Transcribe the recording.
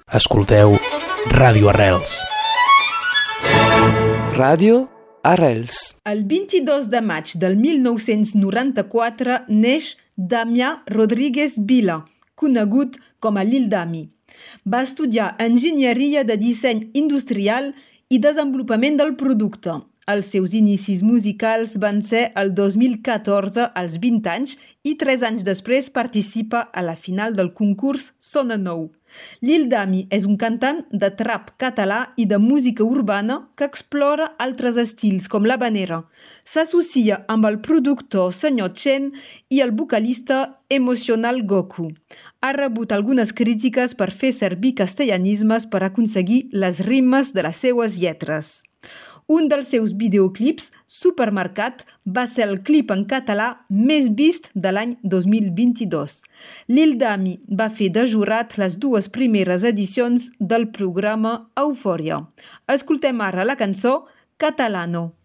Escolteu Ràdio Arrels. Ràdio Arrels. El 22 de maig del 1994 neix Damià Rodríguez Vila, conegut com a Lil Dami. Va estudiar enginyeria de disseny industrial i desenvolupament del producte. Els seus inicis musicals van ser el 2014 als 20 anys i 3 anys després participa a la final del concurs Sona Nou. Lil Dami és un cantant de trap català i de música urbana que explora altres estils com l'habanera. S'associa amb el productor Senyor Chen i el vocalista Emocional Goku. Ha rebut algunes crítiques per fer servir castellanismes per aconseguir les rimes de les seues lletres. Un dels seus videoclips, Supermercat, va ser el clip en català més vist de l'any 2022. Lil Dami va fer de jurat les 2 primeres edicions del programa Eufòria. Escoltem ara la cançó Catalano.